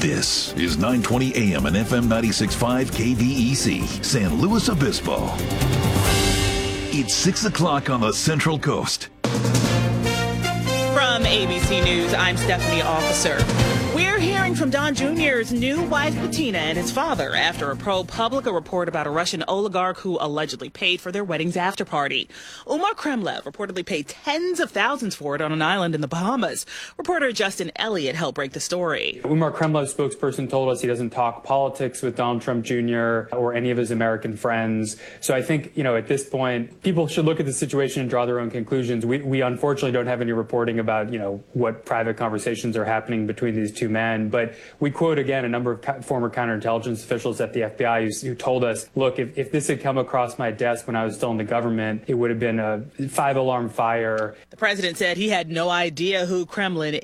This is 920 AM and FM 96.5 KVEC, San Luis Obispo. It's 6 o'clock on the Central Coast. From ABC News, I'm Stephanie Officer. We're hearing from Don Jr.'s new wife, Bettina, and his father after a ProPublica report about a Russian oligarch who allegedly paid for their wedding's after party. Umar Kremlev reportedly paid tens of thousands for it on an island in the Bahamas. Reporter Justin Elliott helped break the story. Umar Kremlev's spokesperson told us he doesn't talk politics with Donald Trump Jr. or any of his American friends. So I think, at this point, people should look at the situation and draw their own conclusions. We unfortunately don't have any reporting about, what private conversations are happening between these two men. But we quote again a number of former counterintelligence officials at the FBI who told us, look, if this had come across my desk when I was still in the government, it would have been a 5-alarm fire. The president said he had no idea who Kremlev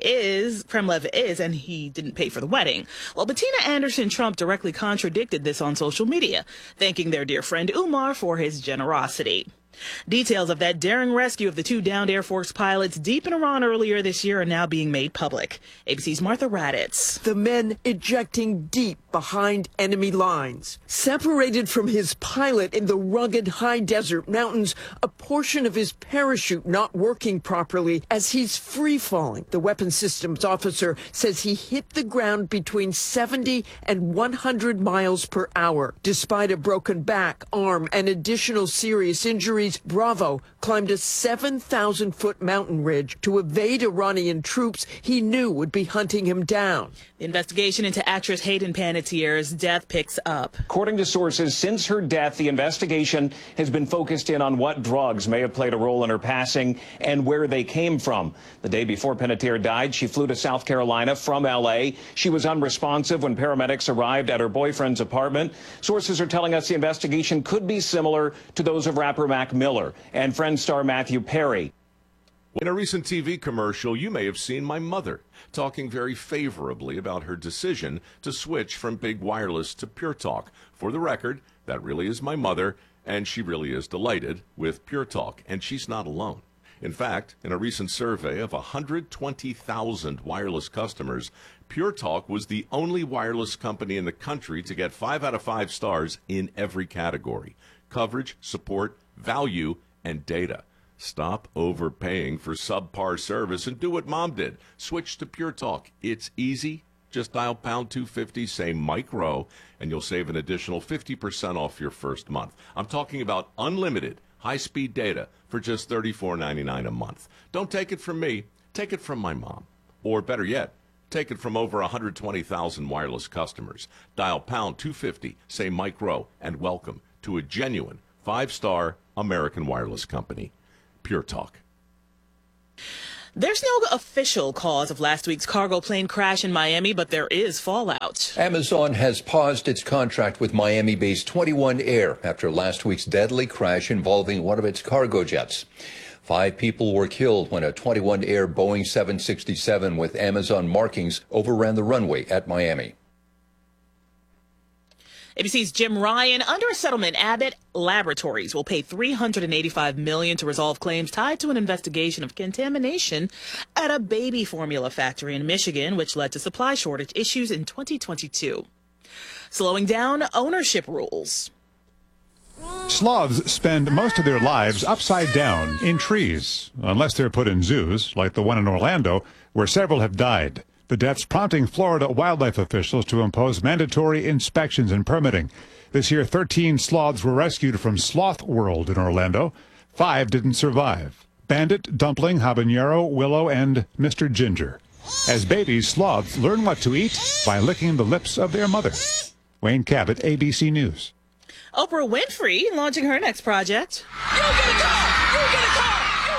is, and he didn't pay for the wedding. Well, Bettina Anderson Trump directly contradicted this on social media, thanking their dear friend Umar for his generosity. Details of that daring rescue of the two downed Air Force pilots deep in Iran earlier this year are now being made public. ABC's Martha Raddatz. The men ejecting deep behind enemy lines. Separated from his pilot in the rugged high desert mountains, a portion of his parachute not working properly as he's free falling. The weapons systems officer says he hit the ground between 70 and 100 miles per hour. Despite a broken back, arm, and additional serious injuries, Bravo climbed a 7,000-foot mountain ridge to evade Iranian troops he knew would be hunting him down. The investigation into actress Hayden Panettiere's death picks up. According to sources, since her death, the investigation has been focused in on what drugs may have played a role in her passing and where they came from. The day before Panettiere died, she flew to South Carolina from L.A. She was unresponsive when paramedics arrived at her boyfriend's apartment. Sources are telling us the investigation could be similar to those of rapper Mac Miller and Friends star Matthew Perry. In a recent TV commercial, you may have seen my mother talking very favorably about her decision to switch from big wireless to Pure Talk. For the record, that really is my mother, and she really is delighted with Pure Talk, and she's not alone. In fact, in a recent survey of 120,000 wireless customers, Pure Talk was the only wireless company in the country to get 5 out of 5 stars in every category: coverage, support, value, and data. Stop overpaying for subpar service and do what Mom did. Switch to Pure Talk. It's easy. Just dial pound 250, say Mike Rowe, and you'll save an additional 50% off your first month. I'm talking about unlimited high-speed data for just $34.99 a month. Don't take it from me. Take it from my mom. Or better yet, take it from over 120,000 wireless customers. Dial pound 250, say Mike Rowe, and welcome to a genuine 5-star American wireless company. Pure Talk. There's no official cause of last week's cargo plane crash in Miami, but there is fallout. Amazon has paused its contract with Miami-based 21 Air after last week's deadly crash involving one of its cargo jets. 5 people were killed when a 21 Air Boeing 767 with Amazon markings overran the runway at Miami. ABC's Jim Ryan. Under a settlement, Abbott Laboratories will pay $385 million to resolve claims tied to an investigation of contamination at a baby formula factory in Michigan, which led to supply shortage issues in 2022. Slowing down ownership rules. Sloths spend most of their lives upside down in trees, unless they're put in zoos, like the one in Orlando, where several have died. The deaths prompting Florida wildlife officials to impose mandatory inspections and permitting. This year, 13 sloths were rescued from Sloth World in Orlando. 5 didn't survive: Bandit, Dumpling, Habanero, Willow, and Mr. Ginger. As babies, sloths learn what to eat by licking the lips of their mother. Wayne Cabot, ABC News. Oprah Winfrey launching her next project. You get a car! You get a car!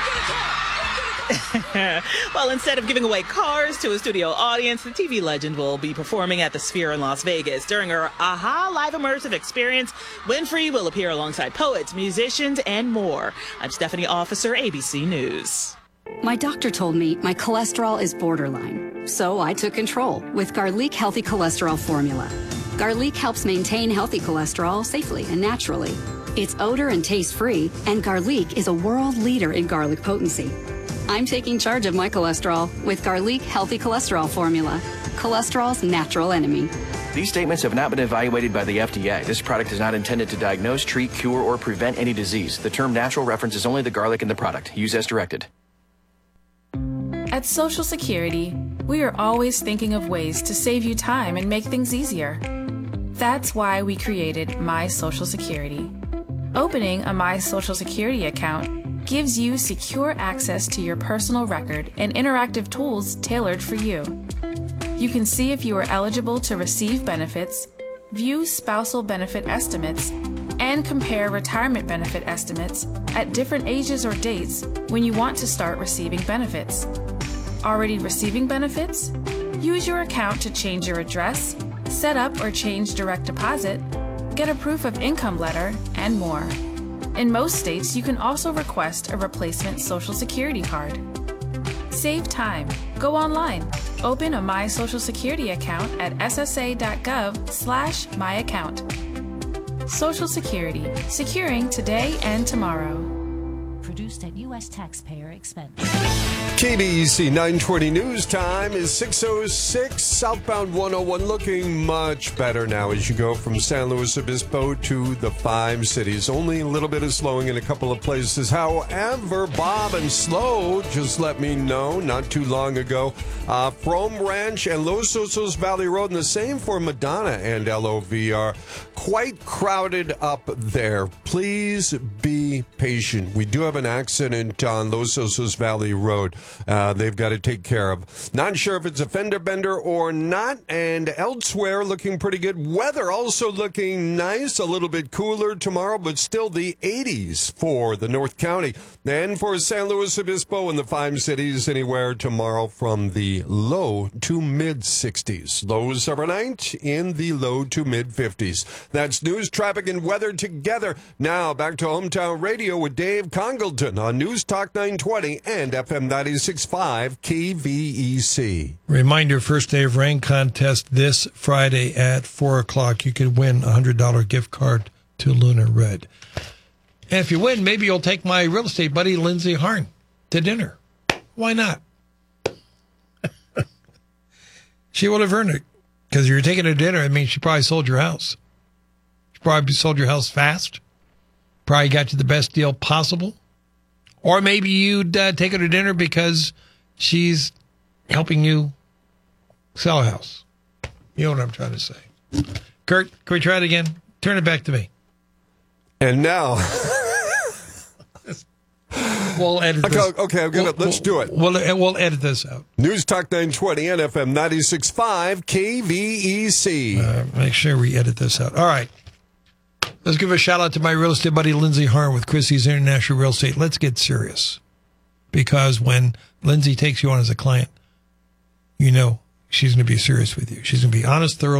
Well, instead of giving away cars to a studio audience, the TV legend will be performing at the Sphere in Las Vegas. During her AHA live immersive experience, Winfrey will appear alongside poets, musicians, and more. I'm Stephanie Officer, ABC News. My doctor told me my cholesterol is borderline, so I took control with Garlic Healthy Cholesterol Formula. Garlic helps maintain healthy cholesterol safely and naturally. It's odor and taste-free, and Garlic is a world leader in garlic potency. I'm taking charge of my cholesterol with Garlic Healthy Cholesterol Formula, cholesterol's natural enemy. These statements have not been evaluated by the FDA. This product is not intended to diagnose, treat, cure, or prevent any disease. The term natural references only the garlic in the product. Use as directed. At Social Security, we are always thinking of ways to save you time and make things easier. That's why we created My Social Security. Opening a My Social Security account gives you secure access to your personal record and interactive tools tailored for you. You can see if you are eligible to receive benefits, view spousal benefit estimates, and compare retirement benefit estimates at different ages or dates when you want to start receiving benefits. Already receiving benefits? Use your account to change your address, set up or change direct deposit, get a proof of income letter, and more. In most states, you can also request a replacement Social Security card. Save time. Go online. Open a My Social Security account at ssa.gov/myaccount. Social Security. Securing today and tomorrow. Produced at U.S. taxpayer expense. KBEC 920 news time is 6:06. Southbound 101 looking much better now as you go from San Luis Obispo to the 5 cities. Only a little bit of slowing in a couple of places. However, Bob and Slow just let me know not too long ago. Frome Ranch and Los Osos Valley Road, and the same for Madonna and LOVR. Quite crowded up there. Please be patient. We do have an accident on Los Osos Valley Road. They've got to take care of. Not sure if it's a fender bender or not. And elsewhere, looking pretty good. Weather also looking nice. A little bit cooler tomorrow, but still the 80s for the North County. And for San Luis Obispo and the 5 cities, anywhere tomorrow from the low to mid 60s. Lows overnight in the low to mid 50s. That's news, traffic, and weather together. Now back to Hometown Radio with Dave Congleton on News Talk 920 and FM 96.5 KVEC. Reminder, first day of rain contest this Friday at 4 o'clock. You could win a $100 gift card to Lunar Red. And if you win, maybe you'll take my real estate buddy, Lindsay Harn, to dinner. Why not? She would have earned it. Because if you're taking her to dinner, it means she probably sold your house. She probably sold your house fast. Probably got you the best deal possible. Or maybe you'd take her to dinner because she's helping you sell a house. You know what I'm trying to say. Kurt, can we try it again? Turn it back to me. And now... We'll edit this. Okay, let's do it. We'll edit this out. News Talk 920 and FM 96.5 KVEC. Make sure we edit this out. All right. Let's give a shout out to my real estate buddy, Lindsay Harn with Christie's International Real Estate. Let's get serious. Because when Lindsay takes you on as a client, you know she's going to be serious with you. She's going to be honest, thorough,